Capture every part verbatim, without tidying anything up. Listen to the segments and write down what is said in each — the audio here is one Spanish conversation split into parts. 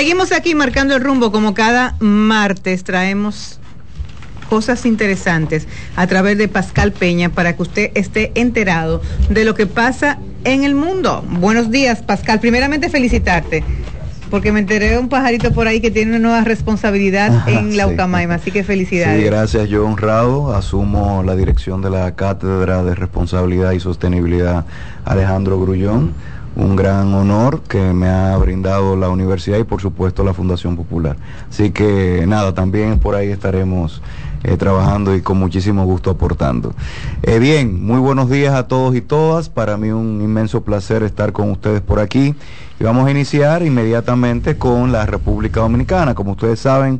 Seguimos aquí marcando el rumbo, como cada martes traemos cosas interesantes a través de Pascal Peña para que usted esté enterado de lo que pasa en el mundo. Buenos días, Pascal. Primeramente felicitarte, porque me enteré de un pajarito por ahí que tiene una nueva responsabilidad Ajá, en la sí. Ucamaima, así que felicidades. Sí, gracias, yo honrado, asumo la dirección de la Cátedra de Responsabilidad y Sostenibilidad Alejandro Grullón, un gran honor que me ha brindado la universidad y por supuesto la Fundación Popular. Así que nada, también por ahí estaremos eh, trabajando y con muchísimo gusto aportando. Eh, bien, muy buenos días a todos y todas, para mí un inmenso placer estar con ustedes por aquí. Y vamos a iniciar inmediatamente con la República Dominicana. Como ustedes saben,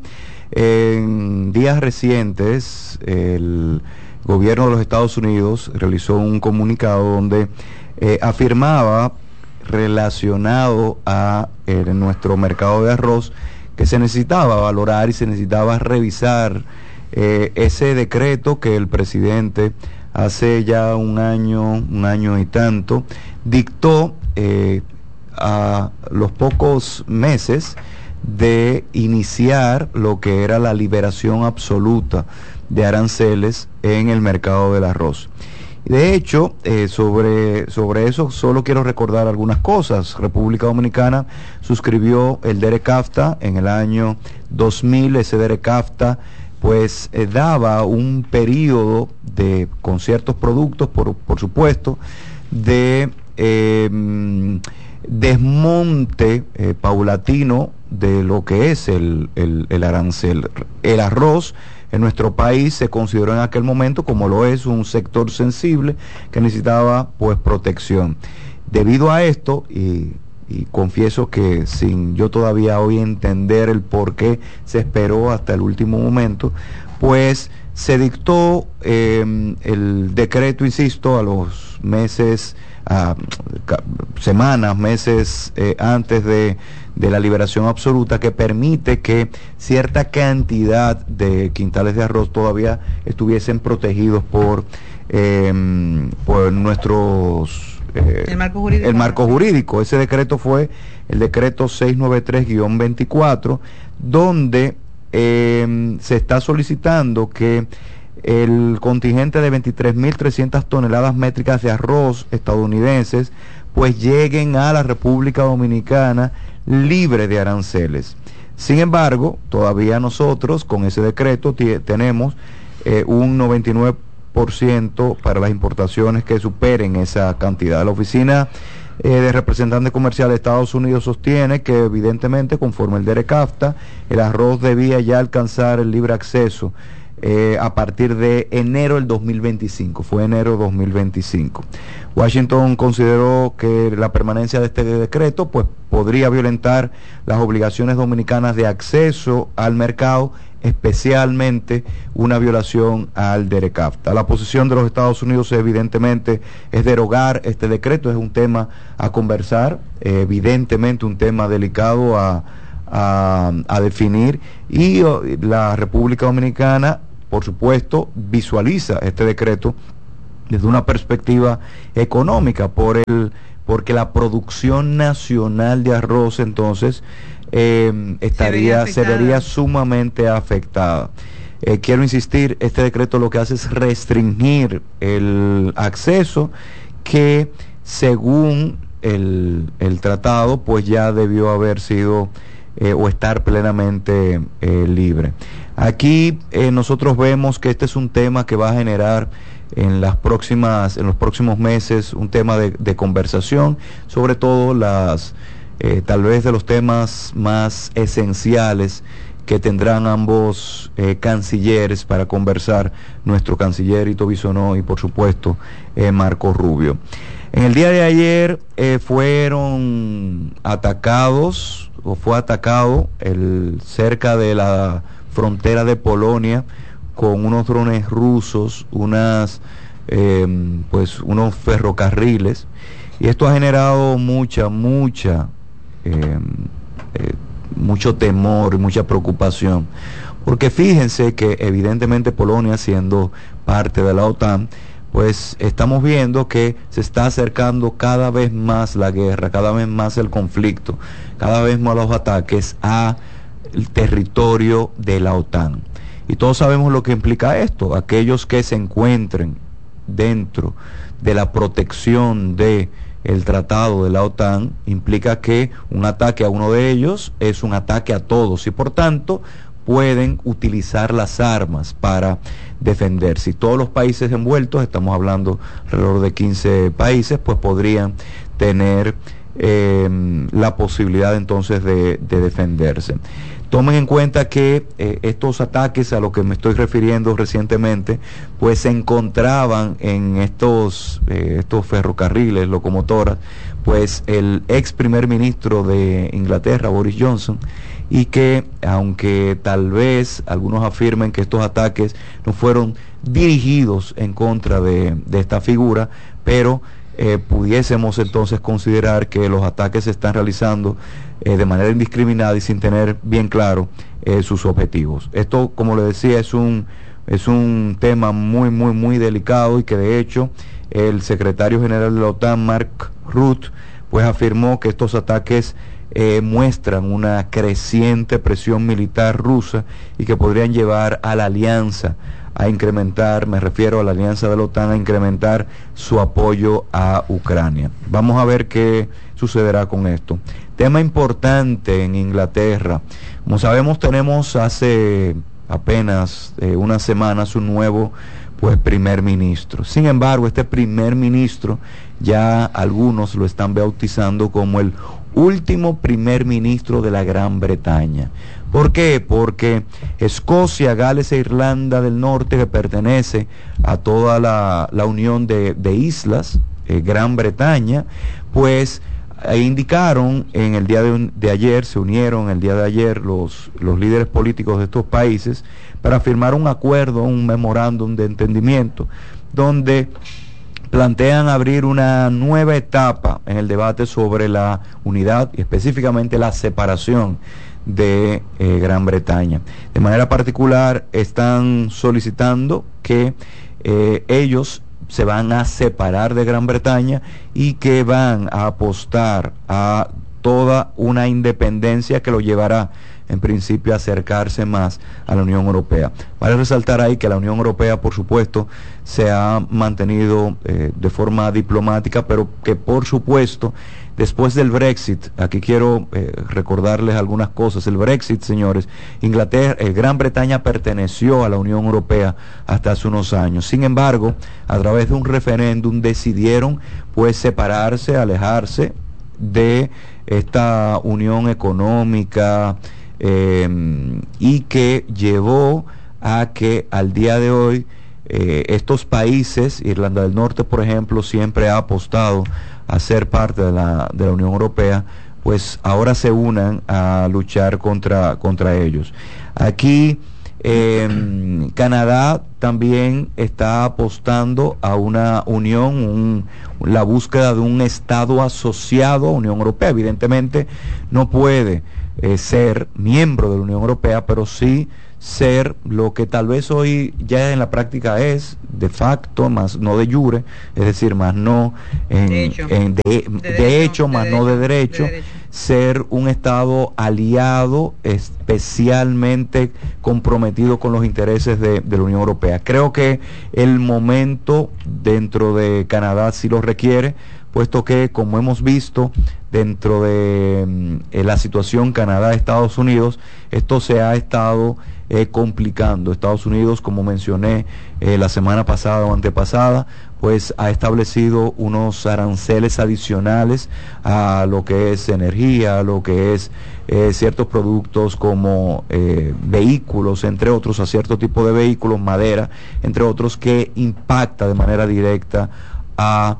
en días recientes el gobierno de los Estados Unidos realizó un comunicado donde eh, afirmaba, relacionado a eh, nuestro mercado de arroz, que se necesitaba valorar y se necesitaba revisar eh, ese decreto que el presidente hace ya un año, un año y tanto, dictó eh, a los pocos meses de iniciar lo que era la liberación absoluta de aranceles en el mercado del arroz. De hecho, eh, sobre, sobre eso solo quiero recordar algunas cosas. República Dominicana suscribió el DERECAFTA en el año dos mil. Ese DERECAFTA pues eh, daba un periodo de, con ciertos productos, por, por supuesto, de eh, desmonte eh, paulatino de lo que es el, el, el arancel. El arroz en nuestro país se consideró en aquel momento, como lo es, un sector sensible que necesitaba pues protección. Debido a esto, y, y confieso que sin yo todavía hoy entender el por qué se esperó hasta el último momento, pues se dictó eh, el decreto, insisto, a los meses, a semanas, meses eh, antes de de la liberación absoluta, que permite que cierta cantidad de quintales de arroz todavía estuviesen protegidos por eh, por nuestros eh, el marco jurídico. el marco jurídico. Ese decreto fue el decreto seiscientos noventa y tres guión veinticuatro, donde eh, se está solicitando que el contingente de veintitrés mil trescientas toneladas métricas de arroz estadounidenses pues lleguen a la República Dominicana libre de aranceles. Sin embargo, todavía nosotros con ese decreto tenemos eh, un noventa y nueve por ciento para las importaciones que superen esa cantidad. La Oficina eh, de Representantes Comerciales de Estados Unidos sostiene que evidentemente, conforme el DERECAFTA, el arroz debía ya alcanzar el libre acceso Eh, a partir de enero del dos mil veinticinco, fue enero dos mil veinticinco. Washington consideró que la permanencia de este decreto pues podría violentar las obligaciones dominicanas de acceso al mercado, especialmente una violación al DERECAFTA. La posición de los Estados Unidos evidentemente es derogar este decreto, es un tema a conversar, eh, evidentemente un tema delicado a, a, a definir, y oh, la República Dominicana, por supuesto, visualiza este decreto desde una perspectiva económica, por el, porque la producción nacional de arroz entonces eh, estaría, se vería sumamente afectada. Eh, quiero insistir, este decreto lo que hace es restringir el acceso que según el, el tratado pues ya debió haber sido eh, o estar plenamente eh, libre. Aquí eh, nosotros vemos que este es un tema que va a generar en las próximas, en los próximos meses un tema de, de conversación, sobre todo las, eh, tal vez de los temas más esenciales que tendrán ambos eh, cancilleres para conversar, nuestro canciller Ito Bisonó y por supuesto eh, Marco Rubio. En el día de ayer eh, fueron atacados o fue atacado el cerca de la frontera de Polonia con unos drones rusos, unas eh, pues unos ferrocarriles, y esto ha generado mucha mucha eh, eh, mucho temor y mucha preocupación, porque fíjense que evidentemente Polonia, siendo parte de la OTAN, pues estamos viendo que se está acercando cada vez más la guerra, cada vez más el conflicto, cada vez más los ataques al territorio de la OTAN. Y todos sabemos lo que implica esto. Aquellos que se encuentren dentro de la protección de el tratado de la OTAN implica que un ataque a uno de ellos es un ataque a todos y por tanto pueden utilizar las armas para defenderse. Y todos los países envueltos, estamos hablando alrededor de quince países, pues podrían tener eh, la posibilidad entonces de, de defenderse. Tomen en cuenta que eh, estos ataques a los que me estoy refiriendo recientemente, pues se encontraban en estos, eh, estos ferrocarriles, locomotoras, pues el ex primer ministro de Inglaterra, Boris Johnson, y que aunque tal vez algunos afirmen que estos ataques no fueron dirigidos en contra de, de esta figura, pero eh, pudiésemos entonces considerar que los ataques se están realizando eh, de manera indiscriminada y sin tener bien claro eh, sus objetivos. Esto, como le decía, es un, es un tema muy, muy, muy delicado y que de hecho el secretario general de la OTAN, Mark Rutte, pues afirmó que estos ataques eh, muestran una creciente presión militar rusa y que podrían llevar a la alianza a incrementar, me refiero a la alianza de la OTAN, a incrementar su apoyo a Ucrania. Vamos a ver qué sucederá con esto. Tema importante en Inglaterra. Como sabemos, tenemos hace apenas eh, unas semanas un nuevo pues primer ministro. Sin embargo, este primer ministro ya algunos lo están bautizando como el último primer ministro de la Gran Bretaña. ¿Por qué? Porque Escocia, Gales e Irlanda del Norte, que pertenece a toda la, la unión de, de islas, eh, Gran Bretaña, pues eh, indicaron en el día de, un, de ayer, se unieron el día de ayer los, los líderes políticos de estos países para firmar un acuerdo, un memorándum de entendimiento, donde plantean abrir una nueva etapa en el debate sobre la unidad y específicamente la separación de eh, Gran Bretaña. De manera particular están solicitando que eh, ellos se van a separar de Gran Bretaña y que van a apostar a toda una independencia que lo llevará en principio a acercarse más a la Unión Europea. Vale resaltar ahí que la Unión Europea, por supuesto, se ha mantenido eh, de forma diplomática, pero que por supuesto, después del Brexit, aquí quiero eh, recordarles algunas cosas. El Brexit, señores, Inglaterra, eh, Gran Bretaña perteneció a la Unión Europea hasta hace unos años. Sin embargo, a través de un referéndum decidieron pues separarse, alejarse de esta unión económica, Eh, y que llevó a que al día de hoy eh, estos países, Irlanda del Norte por ejemplo, siempre ha apostado a ser parte de la, de la Unión Europea, pues ahora se unan a luchar contra, contra ellos. Aquí eh, Canadá también está apostando a una unión, un, la búsqueda de un Estado asociado a la Unión Europea. Evidentemente no puede Eh, ser miembro de la Unión Europea, pero sí ser lo que tal vez hoy ya en la práctica es de facto, más no de jure, es decir, más no en, de hecho, en de, de, de derecho, hecho, más de no de derecho, de derecho, ser un Estado aliado especialmente comprometido con los intereses de, de la Unión Europea. Creo que el momento dentro de Canadá sí lo requiere, puesto que, como hemos visto, dentro de eh, la situación Canadá-Estados Unidos, esto se ha estado eh, complicando. Estados Unidos, como mencioné eh, la semana pasada o antepasada, pues ha establecido unos aranceles adicionales a lo que es energía, a lo que es eh, ciertos productos como eh, vehículos, entre otros, a cierto tipo de vehículos, madera, entre otros, que impacta de manera directa a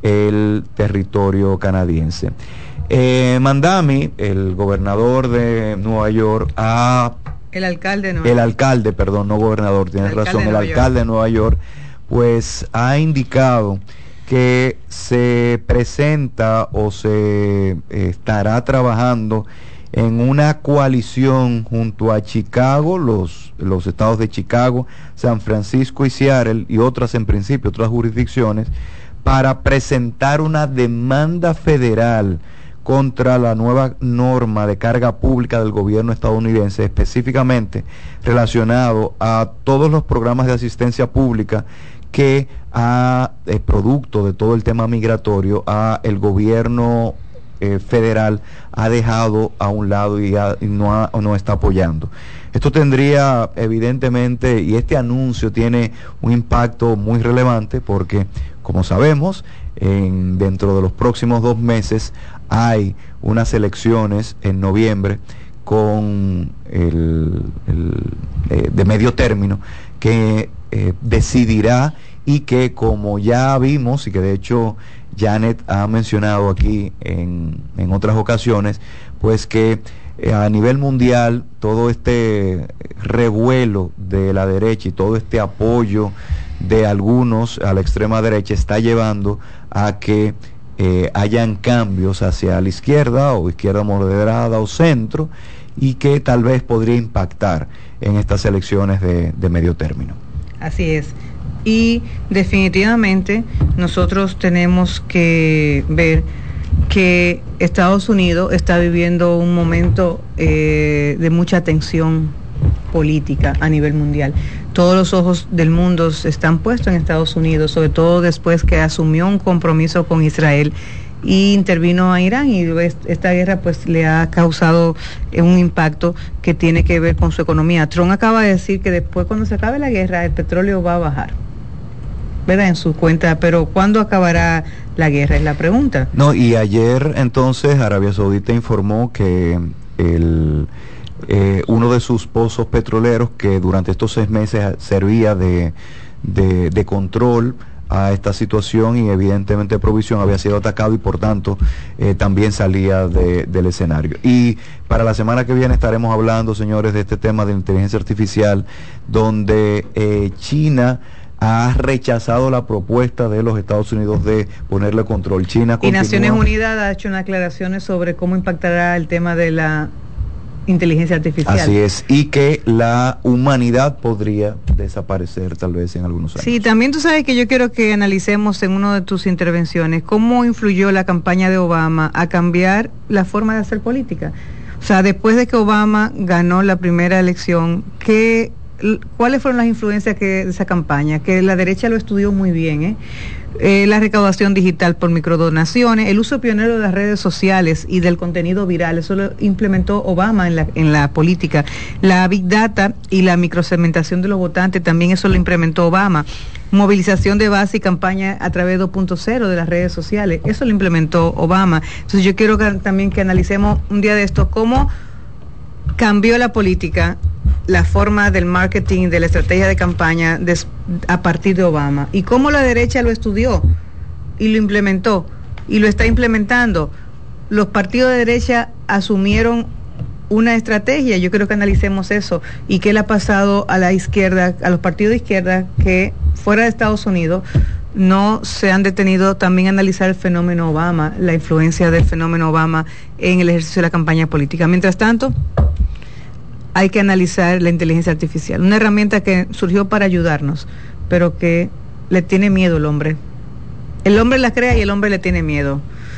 el territorio canadiense. Eh, Mandami, el gobernador de Nueva York, ha... El alcalde de Nueva El alcalde, perdón, no gobernador, tienes razón, el alcalde de Nueva York, pues ha indicado que se presenta o se eh, estará trabajando en una coalición junto a Chicago, los, los estados de Chicago, San Francisco y Seattle, y otras en principio, otras jurisdicciones, para presentar una demanda federal contra la nueva norma de carga pública del gobierno estadounidense, específicamente relacionado a todos los programas de asistencia pública que a eh, producto de todo el tema migratorio a el gobierno eh, federal ha dejado a un lado y, a, y no, ha, no está apoyando. Esto tendría evidentemente, y este anuncio tiene un impacto muy relevante porque, como sabemos, en, dentro de los próximos dos meses hay unas elecciones en noviembre con el, el eh, de medio término que eh, decidirá, y que, como ya vimos y que de hecho Janet ha mencionado aquí en, en otras ocasiones, pues que eh, a nivel mundial todo este revuelo de la derecha y todo este apoyo de algunos a la extrema derecha está llevando a que eh, hayan cambios hacia la izquierda o izquierda moderada o centro, y que tal vez podría impactar en estas elecciones de, de medio término. Así es. Y definitivamente nosotros tenemos que ver que Estados Unidos está viviendo un momento eh, de mucha tensión política a nivel mundial. Todos los ojos del mundo están puestos en Estados Unidos, sobre todo después que asumió un compromiso con Israel y intervino a Irán, y esta guerra pues le ha causado un impacto que tiene que ver con su economía. Trump acaba de decir que después, cuando se acabe la guerra, el petróleo va a bajar, ¿verdad?, en su cuenta, pero ¿cuándo acabará la guerra? Es la pregunta. No, y ayer entonces Arabia Saudita informó que el eh, uno de sus pozos petroleros, que durante estos seis meses servía de, de, de control a esta situación y evidentemente provisión, había sido atacado, y por tanto eh, también salía de, del escenario. Y para la semana que viene estaremos hablando, señores, de este tema de inteligencia artificial, donde eh, China ha rechazado la propuesta de los Estados Unidos de ponerle control. China y continúa... Naciones Unidas ha hecho unas aclaraciones sobre cómo impactará el tema de la inteligencia artificial. Así es, y que la humanidad podría desaparecer tal vez en algunos años. Sí, también tú sabes que yo quiero que analicemos en una de tus intervenciones cómo influyó la campaña de Obama a cambiar la forma de hacer política. O sea, después de que Obama ganó la primera elección, ¿qué, ¿cuáles fueron las influencias que, de esa campaña? Que la derecha lo estudió muy bien, ¿eh? Eh, la recaudación digital por microdonaciones, el uso pionero de las redes sociales y del contenido viral, eso lo implementó Obama en la, en la política. La Big Data y la microsegmentación de los votantes, también eso lo implementó Obama. Movilización de base y campaña a través de dos punto cero de las redes sociales, eso lo implementó Obama. Entonces yo quiero que, también que analicemos un día de esto cómo cambió la política, la forma del marketing, de la estrategia de campaña des, a partir de Obama, y cómo la derecha lo estudió y lo implementó y lo está implementando. Los partidos de derecha asumieron una estrategia, yo creo que analicemos eso, y qué le ha pasado a la izquierda, a los partidos de izquierda que fuera de Estados Unidos no se han detenido también a analizar el fenómeno Obama, la influencia del fenómeno Obama en el ejercicio de la campaña política. Mientras tanto, hay que analizar la inteligencia artificial, una herramienta que surgió para ayudarnos, pero que le tiene miedo el hombre. El hombre la crea y el hombre le tiene miedo.